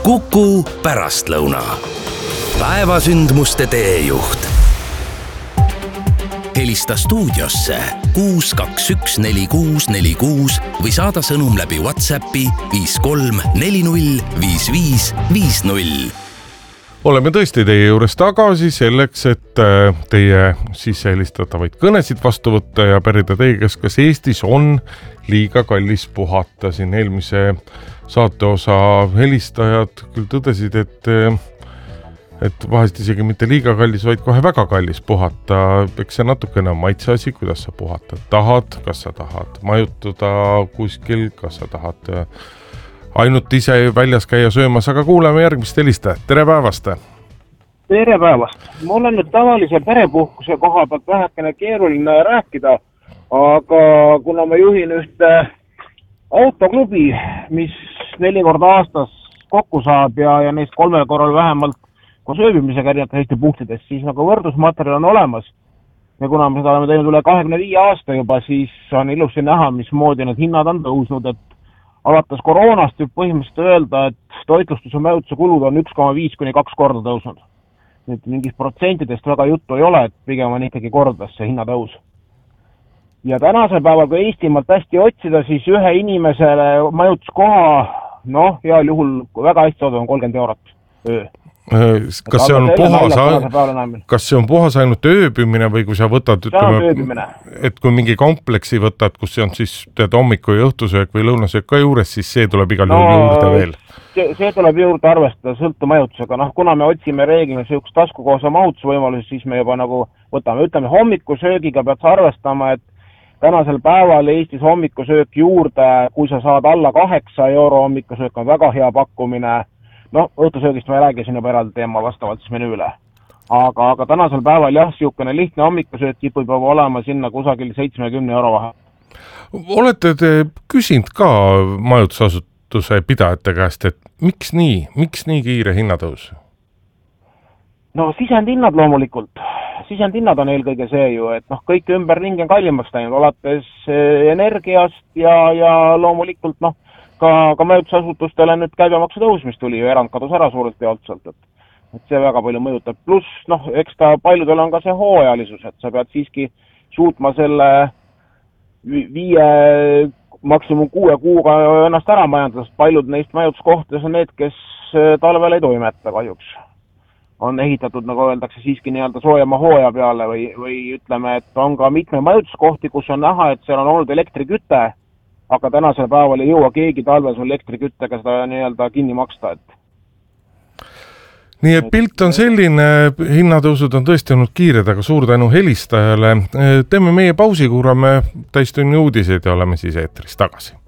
Kuku pärastlõuna. Päevasündmuste teejuht. Helista stuudiosse 6214646 või saada sõnum läbi WhatsAppi 53405550. Oleme tõesti teie juures tagasi selleks, et teie sisehelistatavaid kõnesid vastu võtta ja pärida teie käest, kas Eestis on liiga kallis puhata. Siin eelmise saateosa helistajad küll tõdesid, et vahest isegi mitte liiga kallis, vaid kohe väga kallis puhata. Eks see natukene on maitseasi, kuidas sa puhata tahad, kas sa tahad majutuda kuskil, kas sa tahad ainult ise väljas käia söömas, aga kuuleme järgmist helistajat. Tere päevast! Tere päevast! Mul on nüüd tavalise perepuhkuse koha pealt vähekene keeruline rääkida, aga kuna ma juhin ühte autoklubi, mis 4 korda aastas kokku saab ja neist 3 korral vähemalt koos ööbimisega erinevates Eesti punktidest, siis nagu võrdusmaterjal on olemas. Ja kuna me seda oleme teinud üle 25 aasta juba, siis on ilusti näha, mismoodi need hinnad on tõusnud, et alates koroonast võib põhimõtteliselt öelda, et toitlustuse majutuse kulud on 1,5–2 korda tõusnud. Nüüd mingist protsentidest väga juttu ei ole, et pigem on ikkagi kordades see hinnatõus. Ja tänasel päeval, kui Eestimaalt hästi otsida, siis ühe inimesele majutuskoha, heal juhul väga hästi on 30 eurot öö. Kas see on puhas ainult ööbimine või kui sa võtad, et kui mingi kompleksi võtad, kus see on siis hommiku ja õhtusöök või lõunasöök ka juures, siis see tuleb igal juhul juurde veel? See tuleb juurde arvestada sõltumajutusega. Kuna me otsime reeglina sellist taskukohase mahutusvõimalusi, siis me juba nagu võtame, ütleme hommikusöögiga pead sa arvestama, et tänasel päeval Eestis hommikusöök juurde, kui sa saad alla 8 euro hommikusöök on väga hea pakkumine. Õhtusöögist ma ei räägi siin juba eraldi teema vastavalt siis menüüle. Aga tänasel päeval jah, siukene lihtne hommikusöök kipub juba olema sinna kusagil 70 euro vahe. Olete te küsinud ka majutusasutuse pidajate käest, et miks nii kiire hinnatõus? Sisendhinnad loomulikult. Sisendhinnad on eelkõige see ju, et kõik ümberringi on kallimaks läinud, alates energiast ja loomulikult ka majutusasutustele nüüd käibemaksu tõus, mis tuli ju erand kadus ära suurelt jaoltselt, et see väga palju mõjutab. Pluss, eks ta paljudel on ka see hooajalisus, et sa pead siiski suutma selle 5, maksimum 6 kuuga ennast ära majandada, sest paljud neist majutuskohtades on need, kes talvel ei toimeta kahjuks. On ehitatud, nagu öeldakse, siiski nii-öelda soojama hooaja peale või ütleme, et on ka mitme majutuskohti, kus on näha, et seal on olnud elektriküte, aga tänasel päeval ei jõua keegi talvel sul elektriküttega seda nii-öelda kinni maksta. Nii et pilt on selline, hinnatõusud on tõesti olnud kiired, aga suur tänu helistajale. Teeme meie pausi, kuulame täistunni uudiseid ja oleme siis eetris tagasi.